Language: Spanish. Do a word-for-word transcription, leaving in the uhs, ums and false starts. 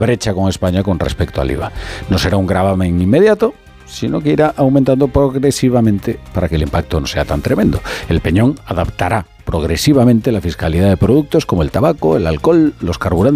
brecha con España con respecto al I V A. No será un gravamen inmediato, sino que irá aumentando progresivamente para que el impacto no sea tan tremendo. El Peñón adaptará progresivamente la fiscalidad de productos como el tabaco, el alcohol, los carburantes